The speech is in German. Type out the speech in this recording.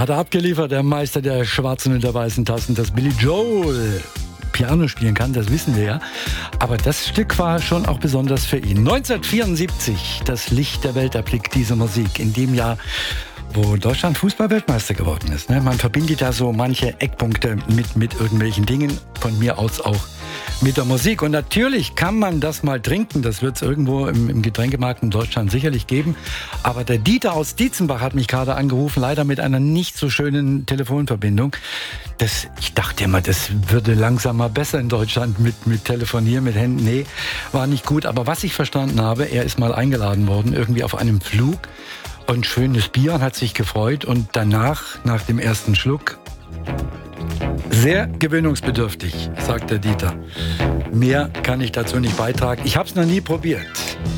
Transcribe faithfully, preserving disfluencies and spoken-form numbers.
Hat er abgeliefert, der Meister der schwarzen und der weißen Tassen, dass Billy Joel Piano spielen kann, das wissen wir ja. Aber das Stück war schon auch besonders für ihn. neunzehnhundertvierundsiebzig, das Licht der Welt erblickt diese Musik. In dem Jahr, wo Deutschland Fußball-Weltmeister geworden ist. Man verbindet da so manche Eckpunkte mit, mit irgendwelchen Dingen, von mir aus auch mit der Musik. Und natürlich kann man das mal trinken, das wird es irgendwo im, im Getränkemarkt in Deutschland sicherlich geben. Aber der Dieter aus Dietzenbach hat mich gerade angerufen, leider mit einer nicht so schönen Telefonverbindung. Das, ich dachte immer, das würde langsam mal besser in Deutschland mit, mit Telefonieren, mit Händen. Nee, war nicht gut. Aber was ich verstanden habe, er ist mal eingeladen worden, irgendwie auf einem Flug. Und schönes Bier und hat sich gefreut. Und danach, nach dem ersten Schluck, sehr gewöhnungsbedürftig, sagt der Dieter. Mehr kann ich dazu nicht beitragen. Ich habe es noch nie probiert.